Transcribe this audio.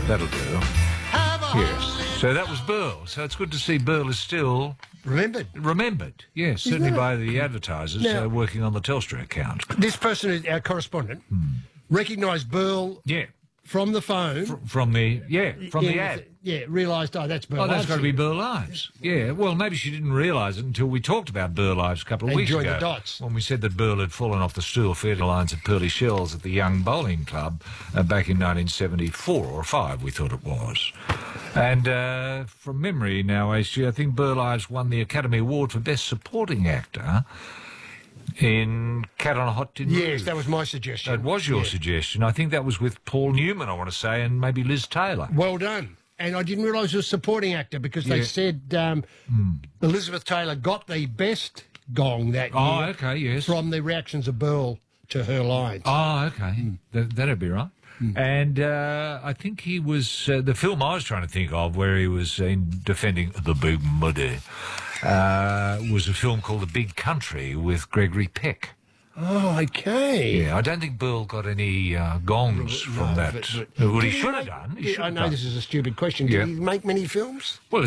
That'll do. Yes. So that was Burl. So it's good to see Burl is still remembered. Yes, certainly by the advertisers working on the Telstra account. This person, is our correspondent, recognised Burl. Yeah. From the phone. From the ad. Realised, that's Burl. Oh, that's got to be Burl Ives. Yeah, well, maybe she didn't realise it until we talked about Burl Ives a couple of weeks ago. Joined the dots. When we said that Burl had fallen off the stool feeding lines at Pearly Shells at the Young Bowling Club back in 1974 or 5, we thought it was. And from memory now, AC, I think Burl Ives won the Academy Award for Best Supporting Actor in Cat on a Hot Tin Roof. Yes, that was my suggestion. That was your suggestion. I think that was with Paul Newman, I want to say, and maybe Liz Taylor. Well done. And I didn't realise it was a supporting actor because they said Elizabeth Taylor got the best gong that year. Oh, okay, yes. From the reactions of Burl to her lines. Oh, okay. That'd be right. And I think he was... the film I was trying to think of where he was defending the Big Muddy was a film called The Big Country with Gregory Peck. Oh, okay. Yeah, I don't think Burl got any gongs from that. Well, he should have done. I know this is a stupid question. Did he make many films? Well,